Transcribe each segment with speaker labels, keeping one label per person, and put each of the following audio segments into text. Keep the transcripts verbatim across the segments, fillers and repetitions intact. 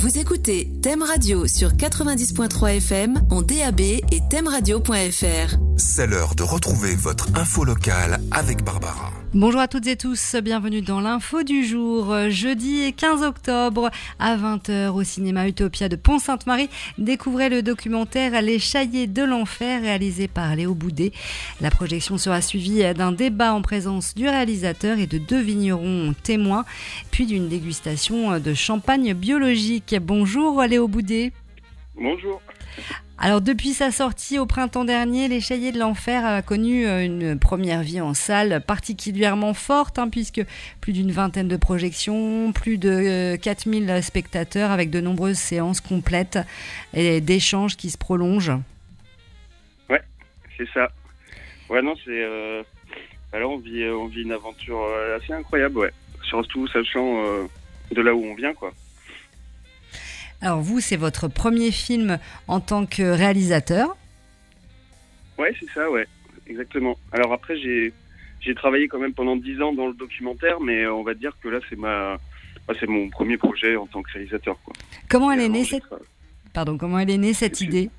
Speaker 1: Vous écoutez Thème Radio sur quatre-vingt-dix point trois F M en D A B et thème radio point F R.
Speaker 2: C'est l'heure de retrouver votre info locale avec Barbara.
Speaker 3: Bonjour à toutes et tous, bienvenue dans l'info du jour. Jeudi quinze octobre à vingt heures au cinéma Utopia de Pont-Sainte-Marie, découvrez le documentaire Les Chaillés de l'Enfer réalisé par Léo Boudet. La projection sera suivie d'un débat en présence du réalisateur et de deux vignerons témoins, puis d'une dégustation de champagne biologique. Bonjour Léo Boudet.
Speaker 4: Bonjour.
Speaker 3: Alors depuis sa sortie au printemps dernier, Les Chaillés de l'Enfer a connu une première vie en salle particulièrement forte, hein, puisque plus d'une vingtaine de projections, plus de quatre mille spectateurs avec de nombreuses séances complètes et d'échanges qui se prolongent.
Speaker 4: Ouais, c'est ça. Ouais, non, c'est... Euh... Alors on vit, on vit une aventure assez incroyable, ouais. Surtout sachant euh, de là où on vient, quoi.
Speaker 3: Alors vous, c'est votre premier film en tant que réalisateur.
Speaker 4: Ouais, c'est ça, ouais, exactement. Alors après, j'ai j'ai travaillé quand même pendant dix ans dans le documentaire, mais on va dire que là, c'est ma, bah, c'est mon premier projet en tant que réalisateur, quoi.
Speaker 3: Comment elle
Speaker 4: Et
Speaker 3: est née
Speaker 4: avant,
Speaker 3: cette,
Speaker 4: j'ai tra-
Speaker 3: pardon, comment elle est née cette
Speaker 4: C'est-
Speaker 3: idée?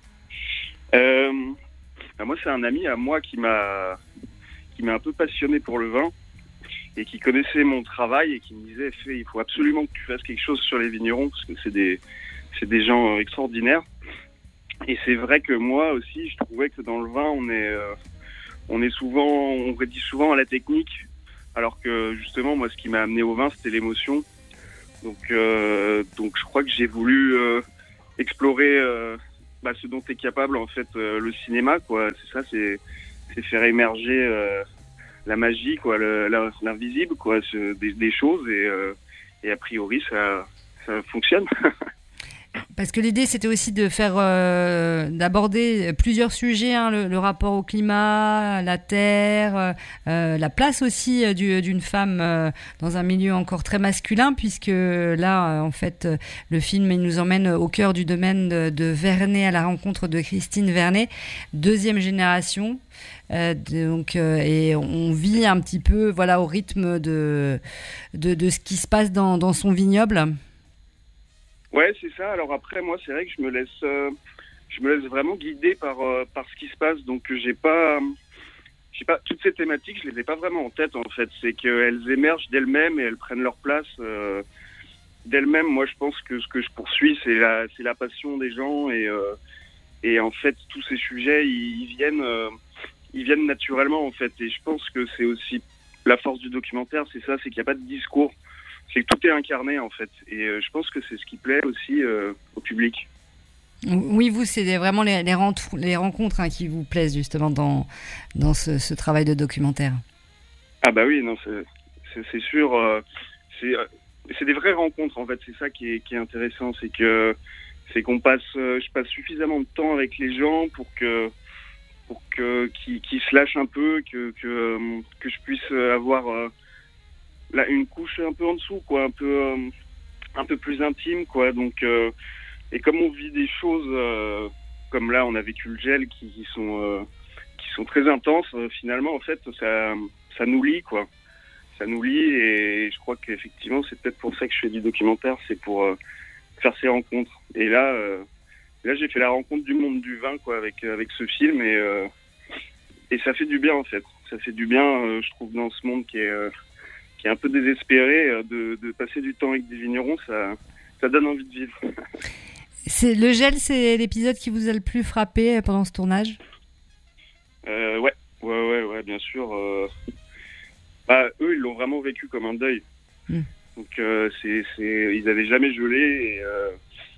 Speaker 4: Euh, bah, moi, c'est un ami à moi qui m'a qui m'a un peu passionné pour le vin et qui connaissait mon travail et qui me disait Fais, il faut absolument que tu fasses quelque chose sur les vignerons parce que c'est des c'est des gens euh, extraordinaires. Et c'est vrai que moi aussi, je trouvais que dans le vin, on est euh, on est souvent on rédige souvent à la technique, alors que justement, moi, ce qui m'a amené au vin, c'était l'émotion. Donc euh, donc, je crois que j'ai voulu euh, explorer euh, bah, ce dont est capable en fait euh, le cinéma, quoi. C'est ça, c'est c'est faire émerger euh, la magie, quoi, le, la- l'invisible, quoi, ce- des, des choses et, euh, et a priori ça, ça fonctionne.
Speaker 3: Parce que l'idée, c'était aussi de faire, euh, d'aborder plusieurs sujets, hein, le, le rapport au climat, la terre, euh, la place aussi euh, du- d'une femme euh, dans un milieu encore très masculin, puisque là, euh, en fait, euh, le film il nous emmène au cœur du domaine de, de Vernet à la rencontre de Christine Vernet, deuxième génération. Euh, donc, euh, et on vit un petit peu, voilà, au rythme de de, de ce qui se passe dans, dans son vignoble.
Speaker 4: Ouais, c'est ça. Alors après, moi, c'est vrai que je me laisse, euh, je me laisse vraiment guider par euh, par ce qui se passe. Donc j'ai pas, j'ai pas toutes ces thématiques, je les ai pas vraiment en tête en fait. C'est qu'elles émergent d'elles-mêmes et elles prennent leur place euh, d'elles-mêmes. Moi, je pense que ce que je poursuis, c'est la, c'est la passion des gens et euh, et en fait, tous ces sujets, ils, ils viennent, euh, ils viennent naturellement en fait. Et je pense que c'est aussi la force du documentaire, c'est ça, c'est qu'il n'y a pas de discours. C'est que tout est incarné en fait, et euh, je pense que c'est ce qui plaît aussi euh, au public.
Speaker 3: Oui, vous, c'est vraiment les, les, rentre- les rencontres hein, qui vous plaisent justement dans, dans ce, ce travail de documentaire.
Speaker 4: Ah bah oui, non, c'est, c'est, c'est sûr, euh, c'est, euh, c'est des vraies rencontres en fait. C'est ça qui est, qui est intéressant, c'est que c'est qu'on passe, euh, je passe suffisamment de temps avec les gens pour que pour que qu'ils, qu'ils se lâchent un peu, que que euh, que je puisse avoir euh, là une couche un peu en dessous, quoi, un peu euh, un peu plus intime, quoi. Donc euh, et comme on vit des choses euh, comme là, on a vécu le gel qui, qui sont euh, qui sont très intenses. euh, finalement, en fait, ça ça nous lie, quoi. Ça nous lie et je crois qu'effectivement, c'est peut-être pour ça que je fais du documentaire, c'est pour euh, faire ces rencontres. Et là, euh, là, j'ai fait la rencontre du monde du vin, quoi, avec avec ce film et euh, et ça fait du bien, en fait. Ça fait du bien, euh, je trouve, dans ce monde qui est euh, qui est un peu désespéré, euh, de, de passer du temps avec des vignerons, ça, ça donne envie de vivre.
Speaker 3: C'est, le gel, c'est l'épisode qui vous a le plus frappé pendant ce tournage?
Speaker 4: Euh, ouais, ouais, ouais, ouais, bien sûr. Euh, bah, eux, ils l'ont vraiment vécu comme un deuil.
Speaker 3: Mm.
Speaker 4: Donc, euh, c'est, c'est, ils avaient jamais gelé et, euh,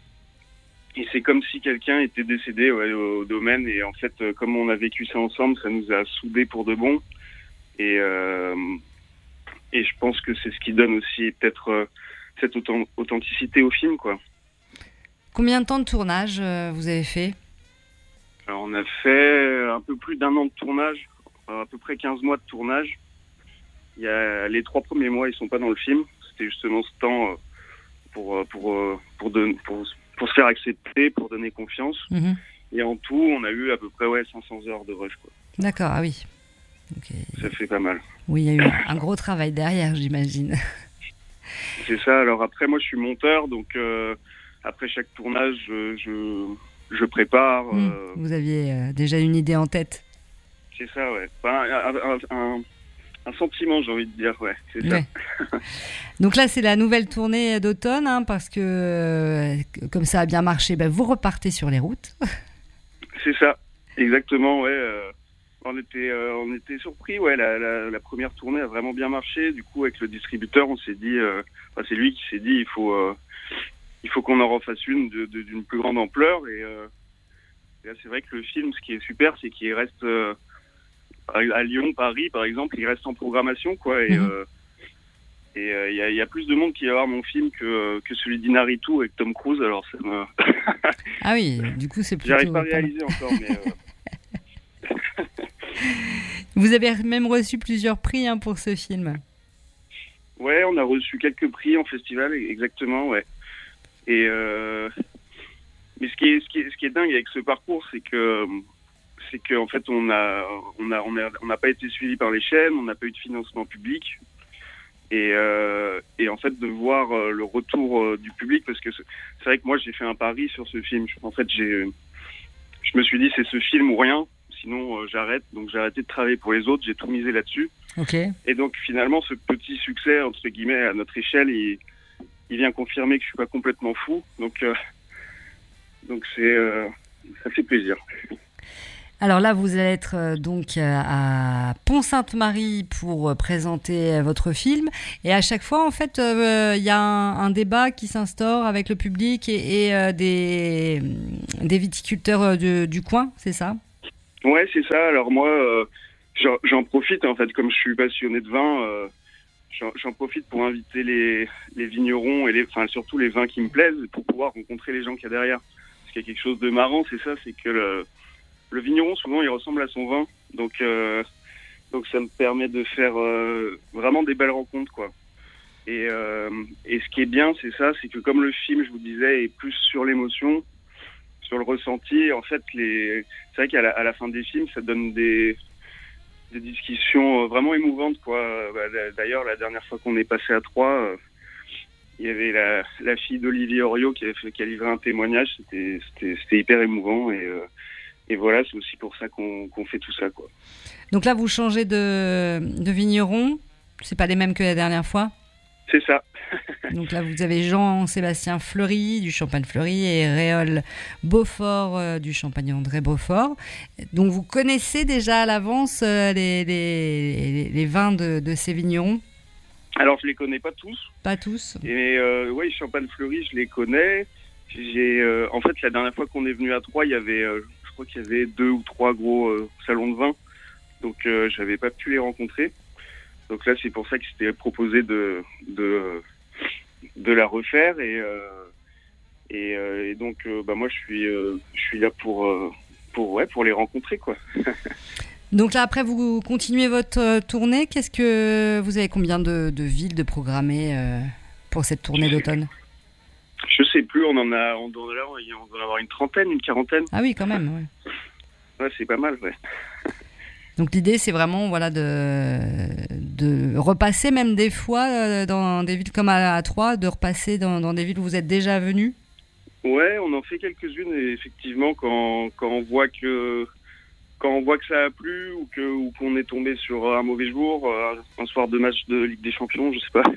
Speaker 4: et c'est comme si quelqu'un était décédé ouais, au, au domaine. Et en fait, euh, comme on a vécu ça ensemble, ça nous a soudés pour de bon. Et euh, Et je pense que c'est ce qui donne aussi peut-être euh, cette authent- authenticité au film, quoi.
Speaker 3: Combien de temps de tournage euh, vous avez fait?
Speaker 4: Alors, on a fait un peu plus d'un an de tournage, à peu près quinze mois de tournage. Il y a les trois premiers mois, ils sont pas dans le film. C'était justement ce temps euh, pour euh, pour euh, pour, don- pour pour se faire accepter, pour donner confiance.
Speaker 3: Mhm.
Speaker 4: Et en tout, on a eu à peu près ouais cinq cents heures de rush, quoi.
Speaker 3: D'accord, ah oui. Ok.
Speaker 4: Ça fait pas mal.
Speaker 3: Oui, il y a eu un gros travail derrière, j'imagine.
Speaker 4: C'est ça. Alors après, moi, je suis monteur, donc euh, après chaque tournage, je, je, je prépare.
Speaker 3: Mmh.
Speaker 4: Euh...
Speaker 3: Vous aviez euh, déjà une idée en tête.
Speaker 4: C'est ça, ouais. Enfin, un, un, un, un sentiment, j'ai envie de dire, ouais. C'est
Speaker 3: ouais.
Speaker 4: ça.
Speaker 3: Donc là, c'est la nouvelle tournée d'automne, hein, parce que euh, comme ça a bien marché, ben, vous repartez sur les routes.
Speaker 4: C'est ça, exactement, ouais. Euh, on était, euh, on était surpris, ouais. La, la, la première tournée a vraiment bien marché. Du coup, avec le distributeur, on s'est dit, euh, enfin, c'est lui qui s'est dit, il faut, euh, il faut qu'on en refasse une de, de, d'une plus grande ampleur. Et, euh, et là, c'est vrai que le film, ce qui est super, c'est qu'il reste euh, à Lyon, Paris, par exemple, il reste en programmation, quoi. Et mmh. euh, Et il euh, y, y a plus de monde qui va voir mon film que, que celui d'Inarritu avec Tom Cruise, alors ça me...
Speaker 3: ah oui, du coup c'est plutôt...
Speaker 4: J'arrive pas à réaliser encore, mais... Euh...
Speaker 3: Vous avez même reçu plusieurs prix hein, pour ce film.
Speaker 4: Ouais, on a reçu quelques prix en festival, exactement, ouais. Et euh... Mais ce qui est, ce qui est, ce qui est dingue avec ce parcours, c'est que... C'est qu'en fait, on a, on a, on a, on n'a pas été suivi par les chaînes, on n'a pas eu de financement public. Et, euh, et en fait de voir euh, le retour euh, du public, parce que c'est, c'est vrai que moi j'ai fait un pari sur ce film. En fait j'ai, je me suis dit c'est ce film ou rien, sinon euh, j'arrête. Donc j'ai arrêté de travailler pour les autres, j'ai tout misé là-dessus.
Speaker 3: Okay.
Speaker 4: Et donc finalement ce petit succès entre guillemets à notre échelle, il, il vient confirmer que je suis pas complètement fou. Donc euh, donc c'est euh, ça fait plaisir.
Speaker 3: Alors là, vous allez être euh, donc à Pont-Sainte-Marie pour euh, présenter euh, votre film. Et à chaque fois, en fait, il euh, y a un, un débat qui s'instaure avec le public et, et euh, des, des viticulteurs de, du coin, c'est ça ?
Speaker 4: Ouais, c'est ça. Alors moi, euh, j'en, j'en profite, en fait, comme je suis passionné de vin, euh, j'en, j'en profite pour inviter les, les vignerons, et les, enfin, surtout les vins qui me plaisent, pour pouvoir rencontrer les gens qu'il y a derrière. Parce qu'il y a quelque chose de marrant, c'est ça, c'est que... Le, Le vigneron, souvent, il ressemble à son vin. Donc, euh, donc ça me permet de faire euh, vraiment des belles rencontres, quoi. Et, euh, et ce qui est bien, c'est ça, c'est que comme le film, je vous disais, est plus sur l'émotion, sur le ressenti, en fait, les... c'est vrai qu'à la, à la fin des films, ça donne des, des discussions vraiment émouvantes, quoi. D'ailleurs, la dernière fois qu'on est passé à Troyes, il y avait la, la fille d'Olivier Oriot qui, avait fait, qui a livré un témoignage. C'était, c'était, c'était hyper émouvant et... Euh, Et voilà, c'est aussi pour ça qu'on, qu'on fait tout ça, quoi.
Speaker 3: Donc là, vous changez de, de vigneron. C'est pas les mêmes que la dernière fois ?
Speaker 4: C'est ça.
Speaker 3: Donc là, vous avez Jean-Sébastien Fleury du Champagne Fleury et Réole Beaufort euh, du Champagne André Beaufort. Donc vous connaissez déjà à l'avance euh, les, les, les vins de, de ces vignerons ?
Speaker 4: Alors, je les connais pas tous.
Speaker 3: Pas tous.
Speaker 4: Et euh, oui, Champagne Fleury, je les connais. J'ai, euh, en fait, la dernière fois qu'on est venu à Troyes, il y avait... Euh, Je crois qu'il y avait deux ou trois gros euh, salons de vin, donc euh, j'avais pas pu les rencontrer. Donc là, c'est pour ça que c'était proposé de de de la refaire et euh, et, euh, et donc euh, bah moi je suis euh, je suis là pour euh, pour ouais pour les rencontrer, quoi.
Speaker 3: Donc là, après, vous continuez votre tournée. Qu'est-ce que vous avez combien de, de villes de programmées euh, pour cette tournée d'automne ?
Speaker 4: Je sais plus, on en a, on doit, là, on doit en avoir une trentaine, une quarantaine.
Speaker 3: Ah oui, quand même, ouais.
Speaker 4: Ouais, c'est pas mal, ouais.
Speaker 3: Donc l'idée, c'est vraiment, voilà, de, de repasser même des fois dans des villes comme à, à Troyes, de repasser dans, dans des villes où vous êtes déjà venu.
Speaker 4: Ouais, on en fait quelques-unes et effectivement, quand, quand on voit que, quand on voit que ça a plu ou que, ou qu'on est tombé sur un mauvais jour, un soir de match de Ligue des Champions, je sais pas.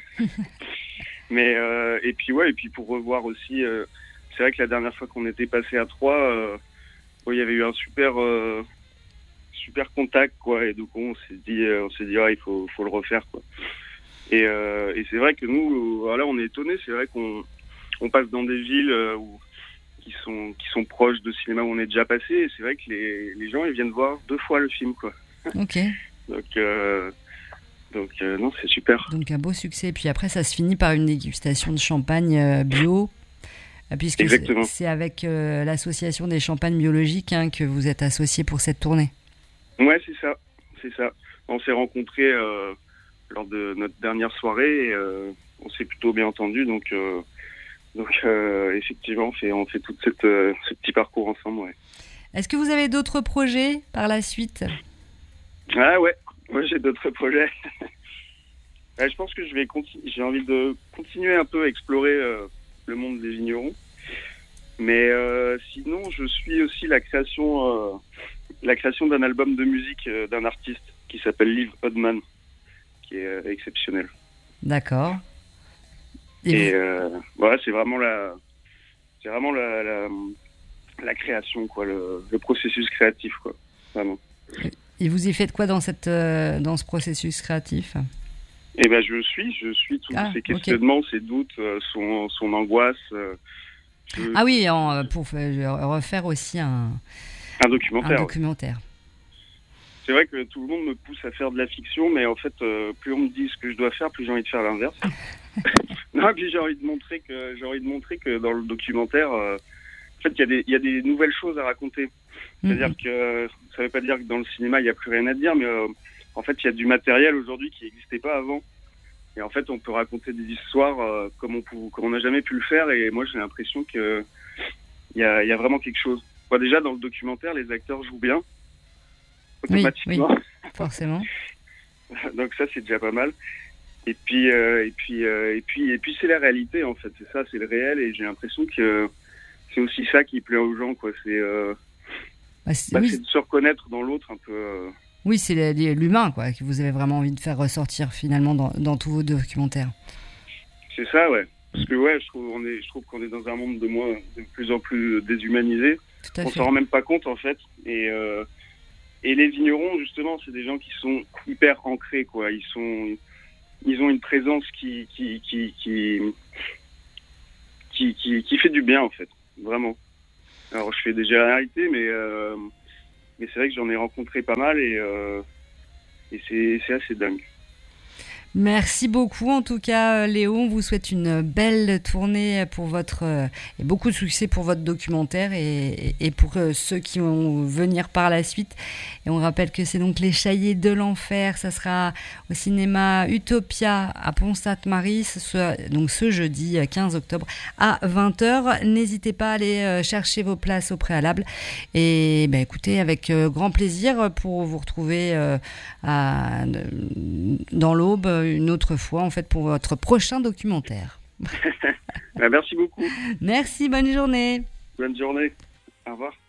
Speaker 4: Mais euh, et puis ouais et puis pour revoir aussi euh, c'est vrai que la dernière fois qu'on était passé à Troyes euh, bon, il y avait eu un super euh, super contact, quoi, et donc on s'est dit euh, on s'est dit ah, il faut faut le refaire, quoi. Et euh, et c'est vrai que nous voilà on est étonnés, c'est vrai qu'on on passe dans des villes euh, où, qui sont qui sont proches de cinéma où on est déjà passé, et c'est vrai que les les gens ils viennent voir deux fois le film, quoi.
Speaker 3: Ok.
Speaker 4: Donc euh, Donc euh, non, c'est super.
Speaker 3: Donc un beau succès. Puis après, ça se finit par une dégustation de champagne euh, bio, puisque
Speaker 4: Exactement.
Speaker 3: c'est, c'est avec euh, l'association des champagnes biologiques hein, que vous êtes associé pour cette tournée.
Speaker 4: Ouais, c'est ça, c'est ça. On s'est rencontrés euh, lors de notre dernière soirée et euh, on s'est plutôt bien entendu. Donc, euh, donc euh, effectivement, on fait, on fait tout cette, euh, ce petit parcours ensemble. Ouais.
Speaker 3: Est-ce que vous avez d'autres projets par la suite ?
Speaker 4: Ah ouais. Moi, j'ai d'autres projets. Bah, je pense que je vais continu- j'ai envie de continuer un peu à explorer euh, le monde des vignerons. Mais euh, sinon, je suis aussi la création, euh, la création d'un album de musique euh, d'un artiste qui s'appelle Liv Oddman, qui est euh, exceptionnel.
Speaker 3: D'accord. Et,
Speaker 4: Et
Speaker 3: vous-
Speaker 4: euh, voilà, c'est vraiment la, c'est vraiment la, la, la création, quoi, le, le processus créatif, quoi, vraiment.
Speaker 3: et vous y faites quoi dans, cette, euh, dans ce processus créatif?
Speaker 4: Et ben, je suis, je suis tous
Speaker 3: Ah,
Speaker 4: ces
Speaker 3: ok.
Speaker 4: questionnements, ces doutes, euh, son, son angoisse. euh, je-
Speaker 3: Ah oui, en, pour fa- refaire aussi un,
Speaker 4: un
Speaker 3: un
Speaker 4: documentaire. ouais.
Speaker 3: documentaire.
Speaker 4: C'est vrai que tout le monde me pousse à faire de la fiction, mais en fait, euh, plus on me dit ce que je dois faire, plus j'ai envie de faire l'inverse. Non, puis j'ai envie de montrer que j'ai envie de montrer que dans le documentaire, euh, en fait, il y a des il y a des nouvelles choses à raconter. C'est-à-dire
Speaker 3: Mhm.
Speaker 4: que ça veut pas dire que dans le cinéma il y a plus rien à dire, mais euh, en fait, il y a du matériel aujourd'hui qui n'existait pas avant. Et en fait, on peut raconter des histoires euh, comme on pou- comme on n'a jamais pu le faire. Et moi, j'ai l'impression que il y a il y a vraiment quelque chose. Bon, déjà dans le documentaire, les acteurs jouent bien
Speaker 3: Oui,
Speaker 4: automatiquement.
Speaker 3: Forcément.
Speaker 4: Donc ça, c'est déjà pas mal. Et puis, euh, et puis, euh, et puis, et puis, c'est la réalité en fait. C'est ça, c'est le réel. Et j'ai l'impression que c'est aussi ça qui plaît aux gens, quoi. C'est, euh,
Speaker 3: Bah, c'est-
Speaker 4: bah,
Speaker 3: oui,
Speaker 4: c'est de se reconnaître dans l'autre un peu. euh.
Speaker 3: oui, c'est le- l'humain quoi, que vous avez vraiment envie de faire ressortir finalement dans, dans tous vos documentaires.
Speaker 4: C'est ça, ouais. Parce que ouais, je trouve, on est, je trouve qu'on est dans un monde de moins, de plus en plus déshumanisé.
Speaker 3: Tout à
Speaker 4: On
Speaker 3: fait.
Speaker 4: s'en rend même pas compte en fait. Et euh, et les vignerons, justement, c'est des gens qui sont hyper ancrés, quoi. Ils sont, ils ont une présence qui qui qui qui qui, qui, qui fait du bien en fait, vraiment. Alors je fais des généralités, mais euh, mais c'est vrai que j'en ai rencontré pas mal et euh, et c'est c'est assez dingue.
Speaker 3: Merci beaucoup en tout cas euh, Léo, on vous souhaite une belle tournée pour votre euh, et beaucoup de succès pour votre documentaire et, et pour euh, ceux qui vont venir par la suite. Et on rappelle que c'est donc Les Chaillés de l'Enfer, ça sera au cinéma Utopia à Pont-Sainte-Marie, ce soit donc ce jeudi quinze octobre à vingt heures. N'hésitez pas à aller euh, chercher vos places au préalable et ben écoutez avec euh, grand plaisir pour vous retrouver euh, à, dans l'Aube une autre fois en fait pour votre prochain documentaire.
Speaker 4: Bah, merci beaucoup.
Speaker 3: Merci, bonne journée.
Speaker 4: Bonne journée. Au revoir.